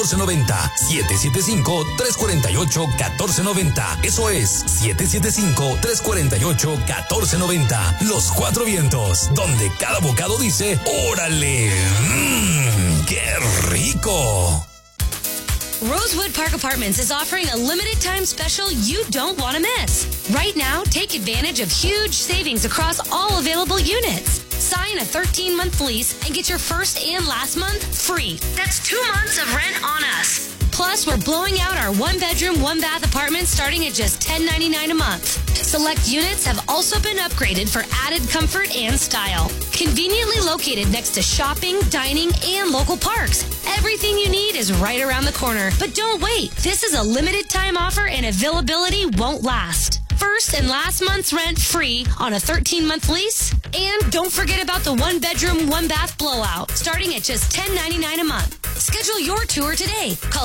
1490, 775-348-1490. Eso es 775-348-1490. Los Cuatro Vientos, donde cada bocado dice ¡órale! ¡Qué rico! Rosewood Park Apartments is offering a limited time special you don't want to miss. Right now, take advantage of huge savings across all available units. Sign a 13-month lease and get your first and last month free. That's 2 months of rent on us. Plus, we're blowing out our 1-bedroom, 1-bath apartments starting at just $10.99 a month. Select units have also been upgraded for added comfort and style. Conveniently located next to shopping, dining, and local parks. Everything you need is right around the corner. But don't wait. This is a limited time offer and availability won't last. First and last month's rent free on a 13-month lease. And don't forget about the 1-bedroom, 1-bath blowout, starting at just $10.99 a month. Schedule your tour today. Call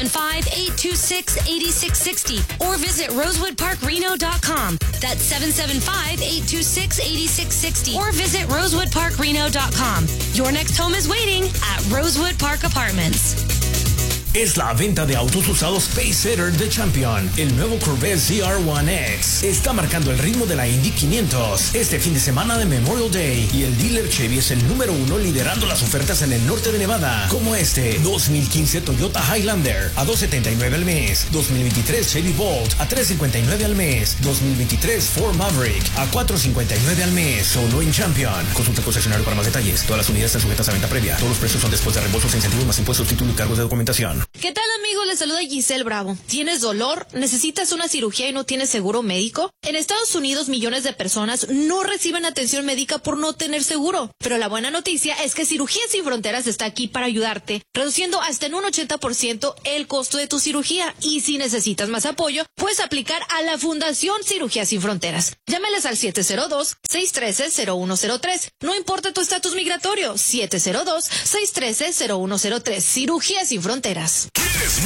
775-826-8660 or visit rosewoodparkreno.com. That's 775-826-8660 or visit rosewoodparkreno.com. Your next home is waiting at Rosewood Park Apartments. Es la venta de autos usados Pacesetter de Champion. El nuevo Corvette ZR1X está marcando el ritmo de la Indy 500 este fin de semana de Memorial Day, y el dealer Chevy es el número 1 liderando las ofertas en el norte de Nevada, como este 2015 Toyota Highlander a $279 al mes, 2023 Chevy Bolt a $359 al mes, 2023 Ford Maverick a $459 al mes, solo en Champion. Consulta el concesionario para más detalles. Todas las unidades están sujetas a venta previa. Todos los precios son después de reembolsos, incentivos más impuestos, título y cargos de documentación. ¿Qué tal, amigos? Les saluda Giselle Bravo. ¿Tienes dolor? ¿Necesitas una cirugía y no tienes seguro médico? En Estados Unidos, millones de personas no reciben atención médica por no tener seguro. Pero la buena noticia es que Cirugías Sin Fronteras está aquí para ayudarte, reduciendo hasta en un 80% el costo de tu cirugía. Y si necesitas más apoyo, puedes aplicar a la Fundación Cirugías Sin Fronteras. Llámales al 702-613-0103. No importa tu estatus migratorio, 702-613-0103. Cirugías Sin Fronteras.